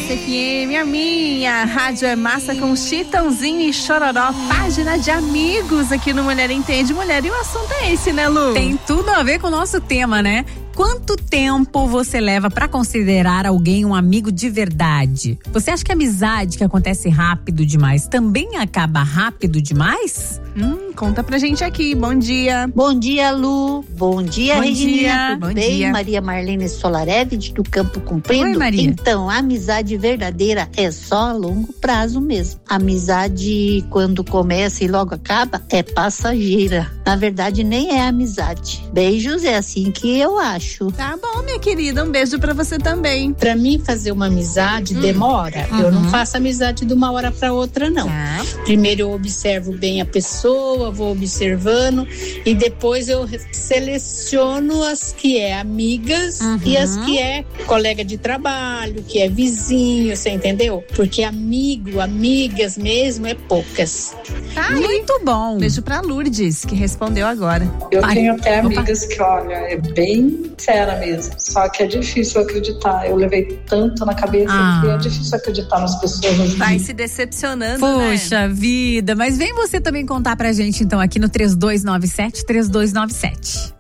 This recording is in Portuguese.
Massa FM, a minha rádio é massa com Chitãozinho e Chororó, página de amigos aqui no Mulher Entende Mulher. E o assunto é esse, né, Lu? Tem tudo a ver com o nosso tema, né? Quanto tempo você leva pra considerar alguém um amigo de verdade? Você acha que a amizade que acontece rápido demais também acaba rápido demais? Conta pra gente aqui. Bom dia. Bom dia, Lu. Bom dia, Regininha. Tudo Bom bem? dia. Maria Marlene Solarevich, do Campo Comprido. Oi, Maria. Então, a amizade verdadeira é só a longo prazo mesmo. A amizade, quando começa e logo acaba, é passageira. Na verdade, nem é amizade. Beijos, é assim que eu acho. Tá bom, minha querida. Um beijo pra você também. Pra mim, fazer uma amizade demora. Eu não faço amizade de uma hora pra outra, não. Tá. Primeiro eu observo bem a pessoa, vou observando e depois eu seleciono as que é amigas e as que é colega de trabalho, que é vizinho, você entendeu? Porque amigo, amigas mesmo é poucas. Tá aí. Muito bom. Beijo pra Lourdes, que respondeu agora. Eu Ai, tenho até opa. amigas que, olha, é bem séria mesmo. Só que é difícil acreditar. Eu levei tanto na cabeça que é difícil acreditar nas pessoas. Hoje em Vai dia. se decepcionando, Poxa vida, mas vem você também contar pra gente então aqui no 3297-3297.